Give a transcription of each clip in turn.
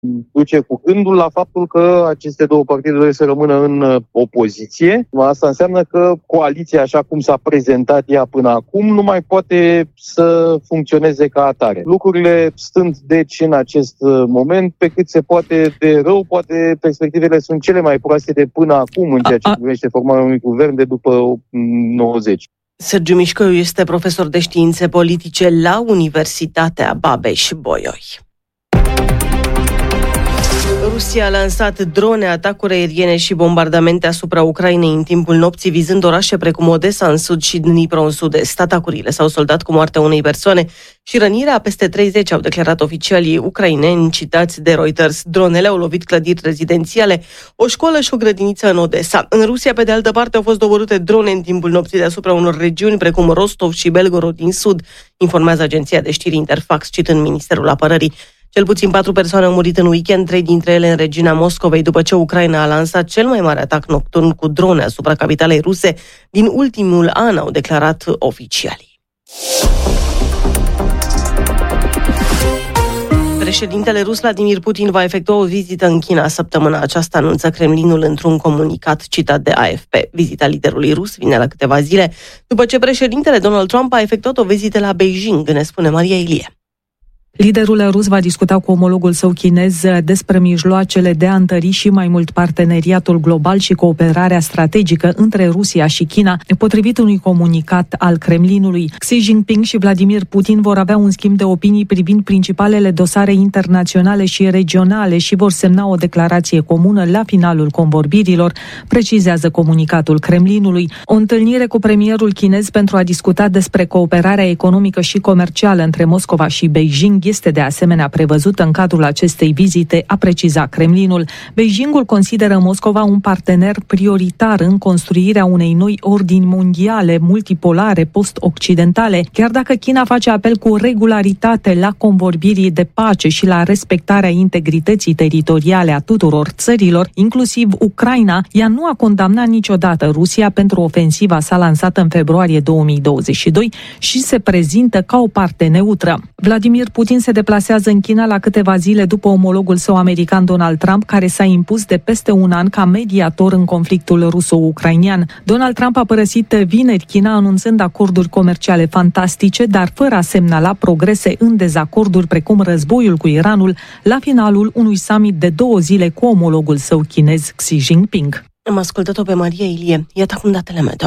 duce cu gândul la faptul că aceste două partide doresc să rămână în opoziție. Asta înseamnă că coaliția, așa cum s-a prezentat ea până acum, nu mai poate să funcționeze ca atare. Lucrurile stând deci în acest moment pe cât se poate de rău, poate perspectivele sunt cele mai proaste de până acum în ceea ce privește formarea unui guvern de după 90. Sergiu Mișcoiu este profesor de științe politice la Universitatea Babeș-Bolyai. Rusia a lansat drone, atacuri aeriene și bombardamente asupra Ucrainei în timpul nopții, vizând orașe precum Odessa în sud și Dnipro în sud-est. Atacurile s-au soldat cu moartea unei persoane și rănirea a peste 30, au declarat oficialii ucraineni citați de Reuters. Dronele au lovit clădiri rezidențiale, o școală și o grădiniță în Odessa. În Rusia, pe de altă parte, au fost doborâte drone în timpul nopții deasupra unor regiuni precum Rostov și Belgorod din sud, informează agenția de știri Interfax, citând Ministerul Apărării. Cel puțin 4 persoane au murit în weekend, 3 dintre ele în regiunea Moscovei, după ce Ucraina a lansat cel mai mare atac nocturn cu drone asupra capitalei ruse din ultimul an, au declarat oficialii. Președintele rus Vladimir Putin va efectua o vizită în China săptămâna aceasta, anunță Kremlinul într-un comunicat citat de AFP. Vizita liderului rus vine la câteva zile după ce președintele Donald Trump a efectuat o vizită la Beijing, ne spune Maria Ilie. Liderul rus va discuta cu omologul său chinez despre mijloacele de a întări și mai mult parteneriatul global și cooperarea strategică între Rusia și China, potrivit unui comunicat al Kremlinului. Xi Jinping și Vladimir Putin vor avea un schimb de opinii privind principalele dosare internaționale și regionale și vor semna o declarație comună la finalul convorbirilor, precizează comunicatul Kremlinului. O întâlnire cu premierul chinez pentru a discuta despre cooperarea economică și comercială între Moscova și Beijing este de asemenea prevăzută în cadrul acestei vizite, a precizat Kremlinul. Beijingul consideră Moscova un partener prioritar în construirea unei noi ordini mondiale, multipolare, post-occidentale, chiar dacă China face apel cu regularitate la convorbirii de pace și la respectarea integrității teritoriale a tuturor țărilor, inclusiv Ucraina. Ea nu a condamnat niciodată Rusia pentru ofensiva sa lansată în februarie 2022 și se prezintă ca o parte neutră. Vladimir Putin se deplasează în China la câteva zile după omologul său american Donald Trump, care s-a impus de peste un an ca mediator în conflictul ruso-ucrainian. Donald Trump a părăsit vineri China anunțând acorduri comerciale fantastice, dar fără a semnala progrese în dezacorduri precum războiul cu Iranul, la finalul unui summit de 2 zile cu omologul său chinez Xi Jinping. Am ascultat-o pe Maria Ilie. Iată acum datele meteo.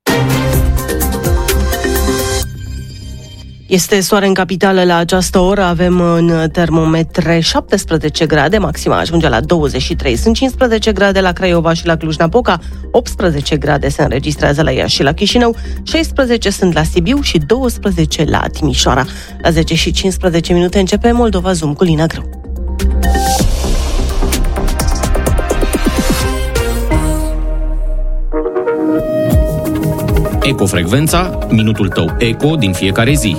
Este soare în capitală la această oră, avem în termometre 17 grade, maxima ajunge la 23. Sunt 15 grade la Craiova și la Cluj-Napoca, 18 grade se înregistrează la Iași și la Chișinău, 16 sunt la Sibiu și 12 la Timișoara. La 10 și 15 minute începe Moldova Zoom cu Lina Grâu. Ecofrecvența, minutul tău eco din fiecare zi.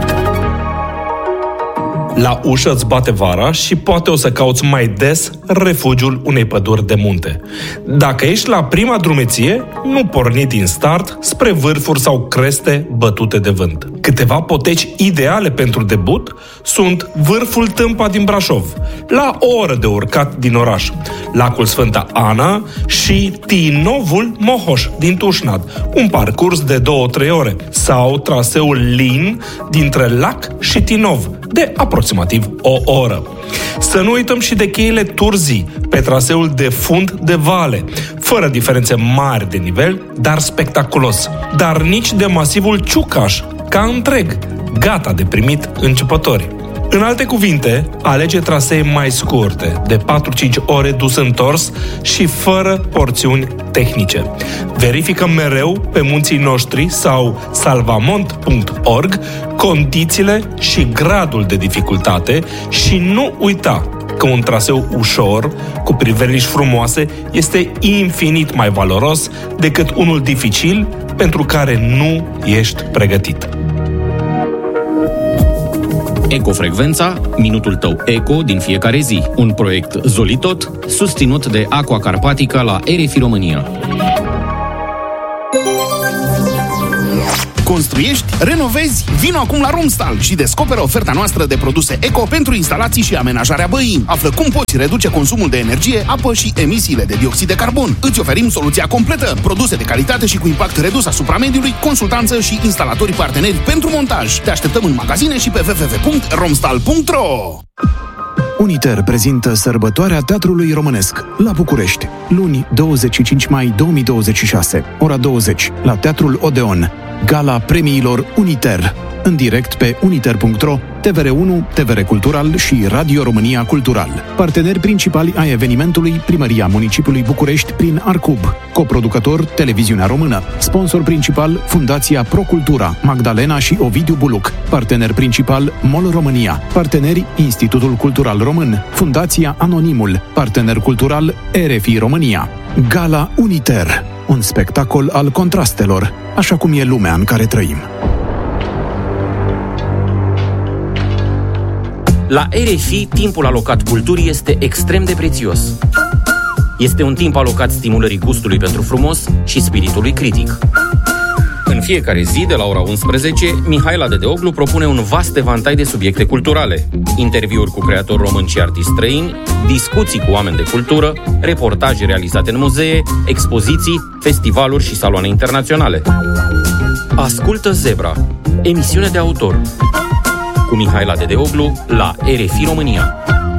La ușă îți bate vara și poate o să cauți mai des refugiul unei păduri de munte. Dacă ești la prima drumeție, nu porni din start spre vârfuri sau creste bătute de vânt. Câteva poteci ideale pentru debut sunt vârful Tâmpa din Brașov, la o oră de urcat din oraș, lacul Sfânta Ana și Tinovul Mohoș din Tușnad, un parcurs de 2-3 ore, sau traseul Lin dintre Lac și Tinov, de aproximativ o oră. Să nu uităm și de cheile Turzii, pe traseul de fund de vale, fără diferențe mari de nivel, dar spectaculos. Dar nici de masivul Ciucaș, ca întreg, gata de primit începători. În alte cuvinte, alege trasee mai scurte, de 4-5 ore dus întors și fără porțiuni tehnice. Verifică mereu pe munții noștri sau salvamont.org condițiile și gradul de dificultate și nu uita că un traseu ușor, cu priveliști frumoase, este infinit mai valoros decât unul dificil pentru care nu ești pregătit. Ecofrecvența, minutul tău eco din fiecare zi. Un proiect Zolitot, susținut de Aqua Carpatica la RFI România. Construiești? Renovezi? Vino acum la Romstal și descoperă oferta noastră de produse eco pentru instalații și amenajarea băii. Află cum poți reduce consumul de energie, apă și emisiile de dioxid de carbon. Îți oferim soluția completă, produse de calitate și cu impact redus asupra mediului, consultanță și instalatori parteneri pentru montaj. Te așteptăm în magazine și pe www.romstal.ro. Uniter prezintă sărbătoarea Teatrului Românesc la București, luni 25 mai 2026, ora 20, la Teatrul Odeon. Gala premiilor Uniter, în direct pe uniter.ro, TVR1, TVR Cultural și Radio România Cultural. Parteneri principali ai evenimentului, Primăria Municipiului București prin Arcub, coproducător Televiziunea Română, sponsor principal Fundația Procultura, Magdalena și Ovidiu Buluc, partener principal MOL România, parteneri Institutul Cultural Român, Fundația Anonimul, partener cultural RFI România. Gala Uniter, un spectacol al contrastelor, așa cum e lumea în care trăim. La RFI, timpul alocat culturii este extrem de prețios. Este un timp alocat stimulării gustului pentru frumos și spiritului critic. În fiecare zi, de la ora 11, Mihaela Dedeoglu propune un vast evantai de subiecte culturale. Interviuri cu creatori români și artiști străini, discuții cu oameni de cultură, reportaje realizate în muzee, expoziții, festivaluri și saloane internaționale. Ascultă Zebra, emisiune de autor, cu Mihaela Dedeoglu la RFI România.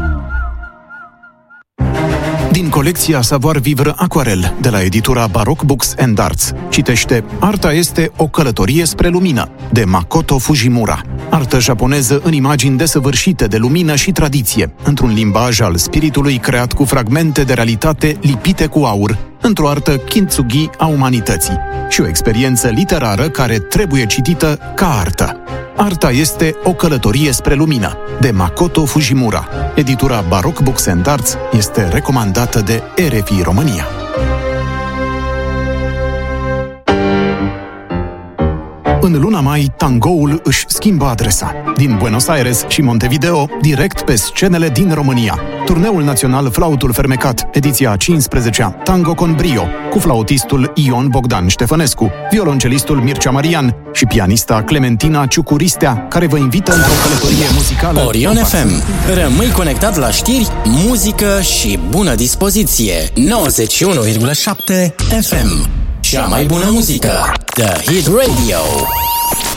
Din colecția Savoir Vivre Aquarel de la editura Baroque Books and Arts. Citește Arta este o călătorie spre lumină, de Makoto Fujimura. Artă japoneză în imagini desăvârșite de lumină și tradiție, într-un limbaj al spiritului creat cu fragmente de realitate lipite cu aur, într-o artă kintsugi a umanității și o experiență literară care trebuie citită ca artă. Arta este o călătorie spre lumină, de Makoto Fujimura. Editura Baroque Books and Arts este recomandată de RFI România. În luna mai, tangoul își schimbă adresa. Din Buenos Aires și Montevideo, direct pe scenele din România. Turneul național Flautul Fermecat, ediția 15-a, Tango con Brio, cu flautistul Ion Bogdan Ștefănescu, violoncelistul Mircea Marian și pianista Clementina Ciucuristea, care vă invită într-o călătorie muzicală. Orion FM. Rămâi conectat la știri, muzică și bună dispoziție. 91,7 FM. Cea mai bună muzică. The Hit Radio.